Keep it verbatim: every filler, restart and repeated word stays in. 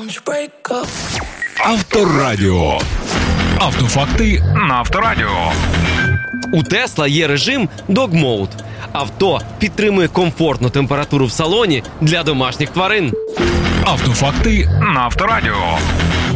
Авторадіо. Автофакти на Авторадіо. У Tesla є режим Dog Mode. Авто підтримує комфортну температуру в салоні для домашніх тварин. Автофакти на Авторадіо.